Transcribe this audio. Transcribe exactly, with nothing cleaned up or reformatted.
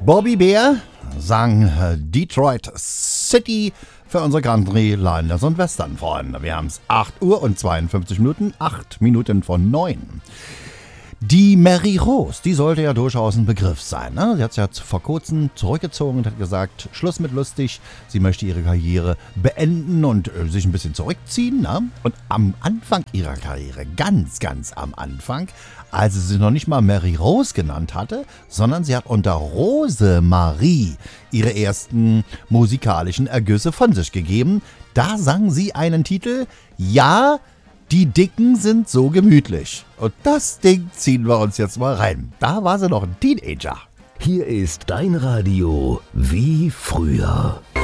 Bobby Bear sang Detroit City für unsere Country, Liners und Western-Freunde. Wir haben es acht Uhr und zweiundfünfzig Minuten, acht Minuten von neun. Die Mary Rose, die sollte ja durchaus ein Begriff sein. Ne? Sie hat sich ja vor kurzem zurückgezogen und hat gesagt, Schluss mit lustig, sie möchte ihre Karriere beenden und äh, sich ein bisschen zurückziehen. Ne? Und am Anfang ihrer Karriere, ganz, ganz am Anfang, als sie sich noch nicht mal Mary Rose genannt hatte, sondern sie hat unter Rosemarie ihre ersten musikalischen Ergüsse von sich gegeben. Da sang sie einen Titel, ja, die Dicken sind so gemütlich. Und das Ding ziehen wir uns jetzt mal rein. Da war sie noch ein Teenager. Hier ist dein Radio wie früher.